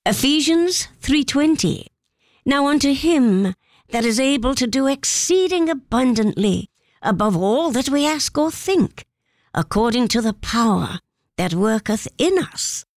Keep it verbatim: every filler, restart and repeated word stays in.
Ephesians three twenty. Now unto him that is able to do exceeding abundantly above all that we ask or think, according to the power that worketh in us.